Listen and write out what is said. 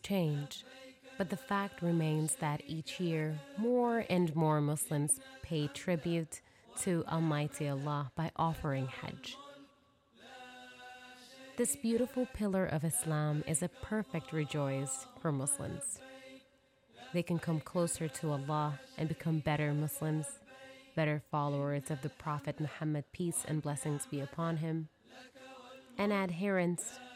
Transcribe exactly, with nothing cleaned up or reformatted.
change, but the fact remains that each year more and more Muslims pay tribute to Almighty Allah by offering Hajj. This beautiful pillar of Islam is a perfect rejoice for Muslims. They can come closer to Allah and become better Muslims, better followers of the Prophet Muhammad, peace and blessings be upon him, and adherents